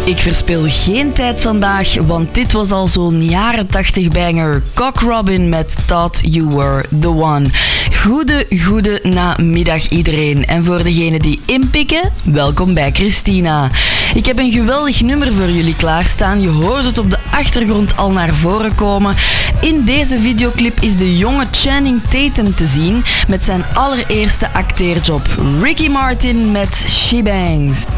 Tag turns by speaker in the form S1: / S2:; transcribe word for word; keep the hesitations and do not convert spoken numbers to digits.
S1: Ik verspil geen tijd vandaag, want dit was al zo'n jaren tachtig banger. Cock Robin met Thought You Were The One. Goede, goede namiddag iedereen. En voor degenen die inpikken, welkom bij Christina. Ik heb een geweldig nummer voor jullie klaarstaan. Je hoort het op de achtergrond al naar voren komen. In deze videoclip is de jonge Channing Tatum te zien met zijn allereerste acteerjob. Ricky Martin met She Bangs.